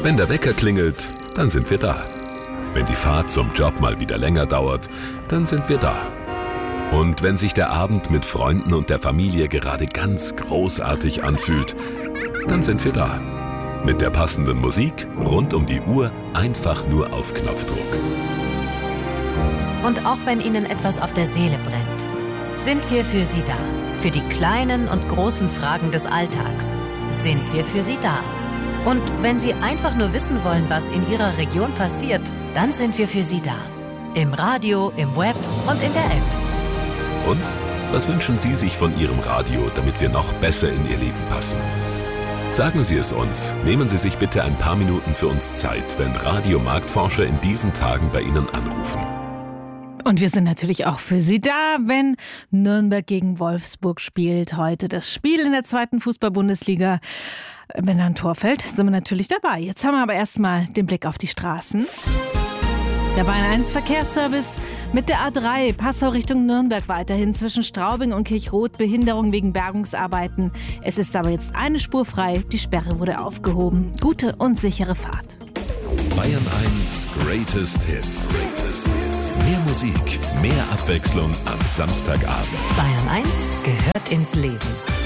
Wenn der Wecker klingelt, dann sind wir da. Wenn die Fahrt zum Job mal wieder länger dauert, dann sind wir da. Und wenn sich der Abend mit Freunden und der Familie gerade ganz großartig anfühlt, dann sind wir da. Mit der passenden Musik rund um die Uhr, einfach nur auf Knopfdruck. Und auch wenn Ihnen etwas auf der Seele brennt, sind wir für Sie da. Für die kleinen und großen Fragen des Alltags sind wir für Sie da. Und wenn Sie einfach nur wissen wollen, was in Ihrer Region passiert, dann sind wir für Sie da. Im Radio, im Web und in der App. Und was wünschen Sie sich von Ihrem Radio, damit wir noch besser in Ihr Leben passen? Sagen Sie es uns. Nehmen Sie sich bitte ein paar Minuten für uns Zeit, wenn Radiomarktforscher in diesen Tagen bei Ihnen anrufen. Und wir sind natürlich auch für Sie da, wenn Nürnberg gegen Wolfsburg spielt. Heute das Spiel in der 2. Fußball-Bundesliga. Wenn da ein Tor fällt, sind wir natürlich dabei. Jetzt haben wir aber erstmal den Blick auf die Straßen. Der Bayern 1 Verkehrsservice mit der A3 Passau Richtung Nürnberg weiterhin zwischen Straubing und Kirchroth Behinderung wegen Bergungsarbeiten. Es ist aber jetzt eine Spur frei, die Sperre wurde aufgehoben. Gute und sichere Fahrt. Bayern 1 Greatest Hits. Mehr Musik, mehr Abwechslung am Samstagabend. Bayern 1 gehört ins Leben.